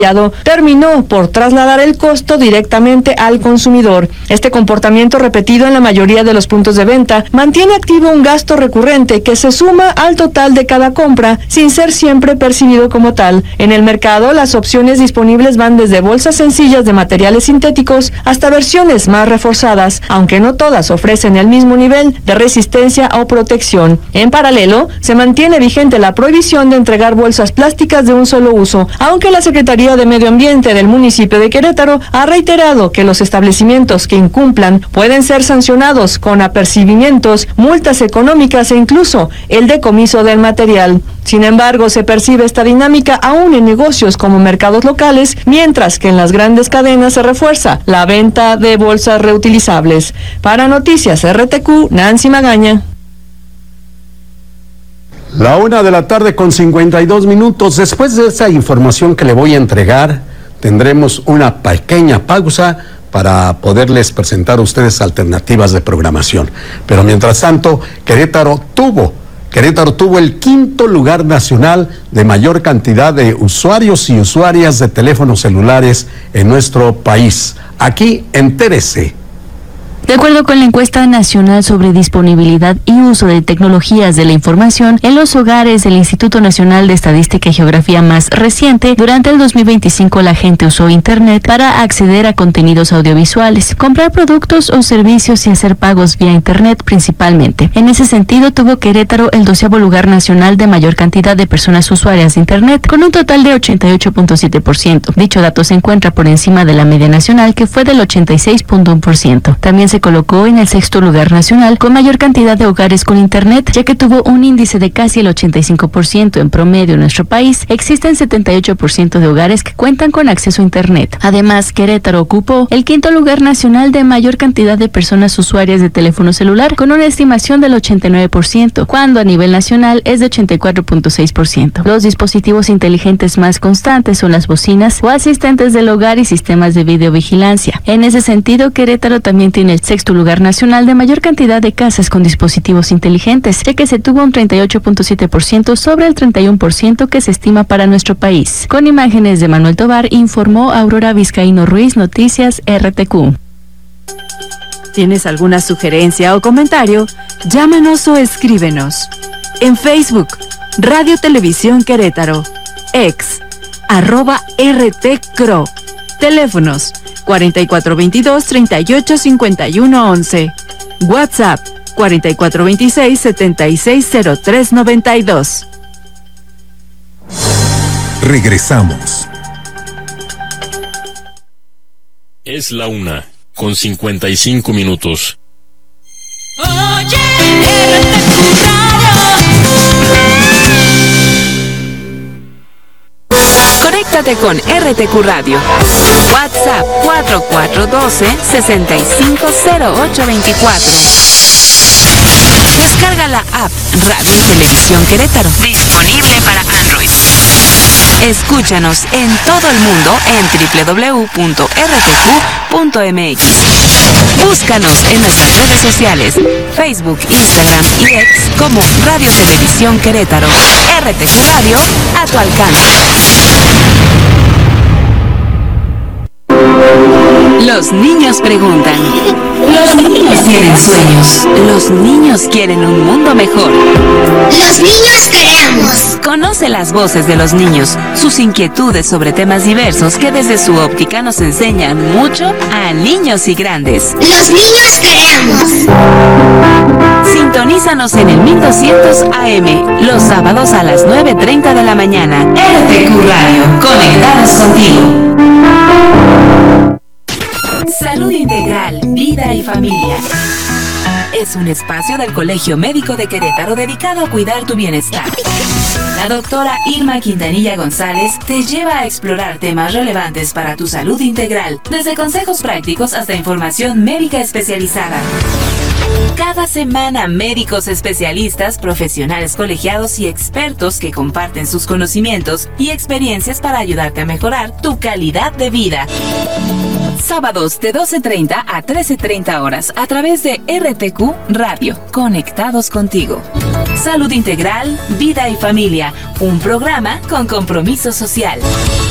terminó por trasladar el costo directamente al consumidor. Este comportamiento repetido en la mayoría de los puntos de venta mantiene activo un gasto recurrente que se suma al total de cada compra sin ser siempre percibido como tal. En el mercado, las opciones disponibles van desde bolsas sencillas de materiales sintéticos hasta versiones más reforzadas, aunque no todas ofrecen el mismo nivel de resistencia o protección. En paralelo, se mantiene vigente la prohibición de entregar bolsas plásticas de un solo uso, aunque la Secretaría de Medio Ambiente del municipio de Querétaro ha reiterado que los establecimientos que incumplan pueden ser sancionados con apercibimientos, multas económicas e incluso el decomiso del material. Sin embargo, se percibe esta dinámica aún en negocios como mercados locales, mientras que en las grandes cadenas se refuerza la venta de bolsas reutilizables. Para Noticias RTQ, Nancy Magaña. 1:00 con 52 minutos. Después de esa información que le voy a entregar, tendremos una pequeña pausa para poderles presentar a ustedes alternativas de programación. Pero mientras tanto, Querétaro tuvo el 5º lugar nacional de mayor cantidad de usuarios y usuarias de teléfonos celulares en nuestro país. Aquí, entérese. De acuerdo con la encuesta nacional sobre disponibilidad y uso de tecnologías de la información en los hogares del Instituto Nacional de Estadística y Geografía más reciente, durante el 2025 la gente usó Internet para acceder a contenidos audiovisuales, comprar productos o servicios y hacer pagos vía Internet principalmente. En ese sentido, tuvo Querétaro el 12º lugar nacional de mayor cantidad de personas usuarias de Internet, con un total de 88.7%. Dicho dato se encuentra por encima de la media nacional, que fue del 86.1%. También se colocó en el 6º lugar nacional con mayor cantidad de hogares con Internet, ya que tuvo un índice de casi el 85% en promedio en nuestro país. Existen 78% de hogares que cuentan con acceso a Internet. Además, Querétaro ocupó el 5º lugar nacional de mayor cantidad de personas usuarias de teléfono celular, con una estimación del 89%, cuando a nivel nacional es de 84.6%. Los dispositivos inteligentes más constantes son las bocinas o asistentes del hogar y sistemas de videovigilancia. En ese sentido, Querétaro también tiene el 6º lugar nacional de mayor cantidad de casas con dispositivos inteligentes, ya que se tuvo un 38.7% sobre el 31% que se estima para nuestro país. Con imágenes de Manuel Tobar, informó Aurora Vizcaíno Ruiz, Noticias RTQ. ¿Tienes alguna sugerencia o comentario? Llámanos o escríbenos. En Facebook, Radio Televisión Querétaro. Ex, @RTCRO. Teléfonos 4422-385111. WhatsApp 4426-760392. Regresamos. Es la 1:55. Oye, Conéctate con RTQ Radio. WhatsApp 4412-650824. Descarga la app Radio y Televisión Querétaro. Disponible para Android. Escúchanos en todo el mundo en www.rtq.mx. Búscanos en nuestras redes sociales, Facebook, Instagram y X como Radio Televisión Querétaro. RTQ Radio, a tu alcance. Los niños preguntan. Los niños tienen sueños. Los niños quieren un mundo mejor. Los niños creamos. Conoce las voces de los niños, sus inquietudes sobre temas diversos que desde su óptica nos enseñan mucho a niños y grandes. Los niños creamos. Sintonízanos en el 1200 AM, los sábados a las 9:30 de la mañana. RTQ Radio, conectados contigo. Salud Integral, Vida y Familia. Es un espacio del Colegio Médico de Querétaro dedicado a cuidar tu bienestar. La doctora Irma Quintanilla González te lleva a explorar temas relevantes para tu salud integral, desde consejos prácticos hasta información médica especializada. Cada semana, médicos especialistas, profesionales colegiados y expertos que comparten sus conocimientos y experiencias para ayudarte a mejorar tu calidad de vida. Sábados de 12:30 a 13:30 horas a través de RTQ Radio, conectados contigo. Salud Integral, Vida y Familia, un programa con compromiso social.